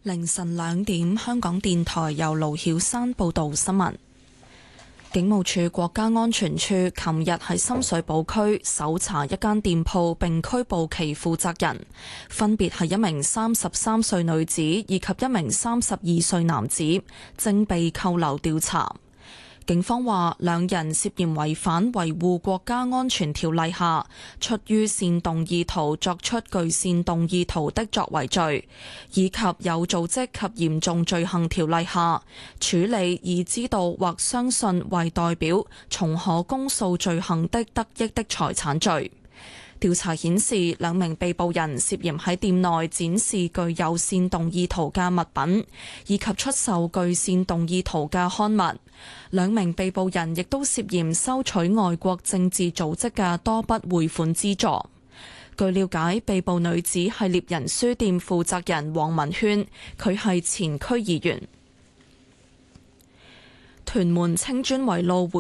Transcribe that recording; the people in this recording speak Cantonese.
凌晨2點，香港電台由盧曉山報道新聞。警務處國家安全處琴日喺深水埗區搜查一間店鋪，並拘捕其負責人，分別係一名33歲女子以及一名32歲男子，正被扣留調查。警方話，兩人涉嫌違反維護國家安全條例下出於煽動意圖作出具煽動意圖的作為罪，以及有組織及嚴重罪行條例下處理已知道或相信為代表從可公訴罪行的得益的財產罪。調查顯示，兩名被捕人涉嫌喺店內展示具有煽動意圖嘅物品，以及出售具煽動意圖嘅刊物。兩名被捕人亦都涉嫌收取外國政治組織嘅多筆匯款資助。據了解，被捕女子係獵人書店負責人黃文軒，佢係前區議員。屯門青磚圍路